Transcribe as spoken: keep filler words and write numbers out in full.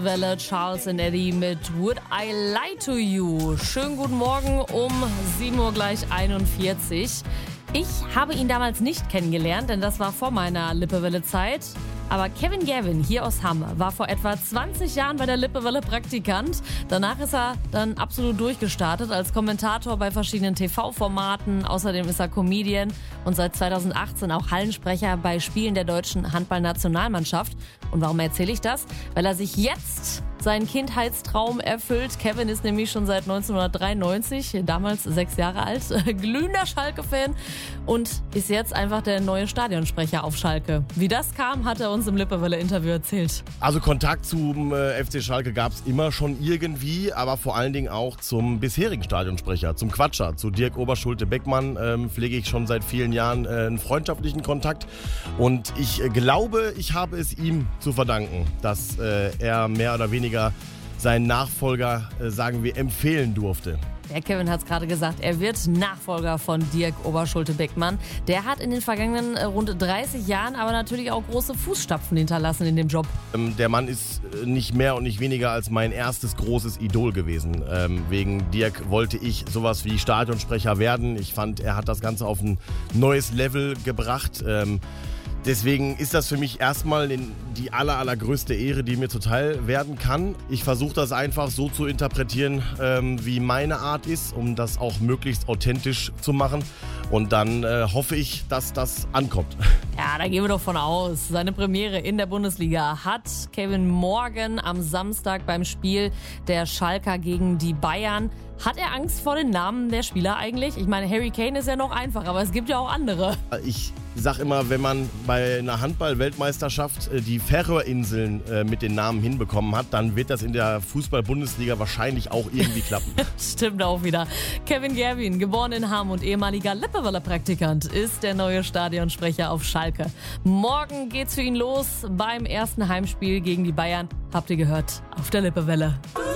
Welle Charles and Eddie mit Would I Lie to You. Schönen guten Morgen um sieben Uhr gleich einundvierzig. Ich habe ihn damals nicht kennengelernt, denn das war vor meiner Lippewelle-Zeit. Aber Kevin Gavin hier aus Hamm war vor etwa zwanzig Jahren bei der Lippewelle Praktikant. Danach ist er dann absolut durchgestartet als Kommentator bei verschiedenen T V-Formaten. Außerdem ist er Comedian und seit zweitausendachtzehn auch Hallensprecher bei Spielen der deutschen Handballnationalmannschaft. Und warum erzähle ich das? Weil er sich jetzt seinen Kindheitstraum erfüllt. Kevin ist nämlich schon seit neunzehnhundertdreiundneunzig, damals sechs Jahre alt, glühender Schalke-Fan und ist jetzt einfach der neue Stadionsprecher auf Schalke. Wie das kam, hat er uns im Lippewelle-Interview erzählt. Also Kontakt zum äh, F C Schalke gab es immer schon irgendwie, aber vor allen Dingen auch zum bisherigen Stadionsprecher, zum Quatscher, zu Dirk Oberschulte-Beckmann ähm, pflege ich schon seit vielen Jahren äh, einen freundschaftlichen Kontakt und ich äh, glaube, ich habe es ihm zu verdanken, dass äh, er mehr oder weniger seinen Nachfolger, äh, sagen wir, empfehlen durfte. Der Kevin hat es gerade gesagt, er wird Nachfolger von Dirk Oberschulte-Beckmann. Der hat in den vergangenen äh, rund dreißig Jahren aber natürlich auch große Fußstapfen hinterlassen in dem Job. Ähm, der Mann ist äh, nicht mehr und nicht weniger als mein erstes großes Idol gewesen. Ähm, wegen Dirk wollte ich sowas wie Stadionsprecher werden. Ich fand, er hat das Ganze auf ein neues Level gebracht. Ähm, Deswegen ist das für mich erstmal die aller, allergrößte Ehre, die mir zuteil werden kann. Ich versuche das einfach so zu interpretieren, ähm, wie meine Art ist, um das auch möglichst authentisch zu machen. Und dann äh, hoffe ich, dass das ankommt. Ja, da gehen wir doch von aus. Seine Premiere in der Bundesliga hat Kevin morgen am Samstag beim Spiel der Schalker gegen die Bayern. Hat er Angst vor den Namen der Spieler eigentlich? Ich meine, Harry Kane ist ja noch einfach, aber es gibt ja auch andere. Ich sag immer, wenn man bei einer Handball-Weltmeisterschaft die Färöerinseln mit den Namen hinbekommen hat, dann wird das in der Fußball-Bundesliga wahrscheinlich auch irgendwie klappen. Stimmt auch wieder. Kevin Gavin, geboren in Hamm und ehemaliger Lippewelle-Praktikant, ist der neue Stadionsprecher auf Schalke. Morgen geht's für ihn los beim ersten Heimspiel gegen die Bayern. Habt ihr gehört? Auf der Lippewelle.